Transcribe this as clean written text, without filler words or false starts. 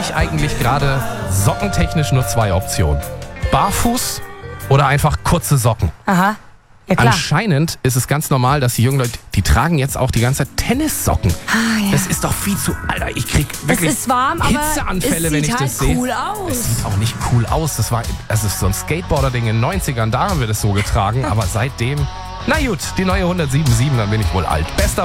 ich eigentlich gerade sockentechnisch nur 2 Optionen. Barfuß oder einfach kurze Socken. Aha. Ja, klar. Anscheinend ist es ganz normal, dass die jungen Leute, die tragen jetzt auch die ganze Zeit Tennissocken. Ja. Das ist doch viel zu... Alter, ich krieg wirklich Es ist warm, aber Hitzeanfälle, es wenn sieht ich halt das sehe. cool aus. Es sieht auch nicht cool aus. Das ist so ein Skateboarder-Ding in den 90ern, da haben wir das so getragen. Aber seitdem... Na gut, die neue 107.7, dann bin ich wohl alt. Bester